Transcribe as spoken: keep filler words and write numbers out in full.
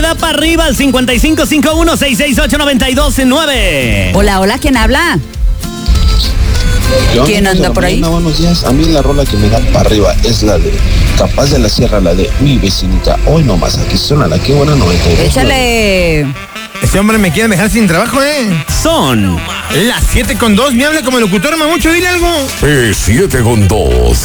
da para arriba al cincuenta y cinco cincuenta y uno sesenta y seis ocho noventa y dos nueve. Hola, hola, ¿quién habla? ¿Quién anda por ahí? Buenos días. A mí la rola que me da para arriba es la de Capaz de la Sierra, la de Mi Vecinita. Hoy nomás, aquí suena la que buena noventa y dos. Échale. Ese hombre me quiere dejar sin trabajo, ¿eh? Son las siete con dos. Me habla como locutor, mamucho, dile algo. Eh, siete con dos.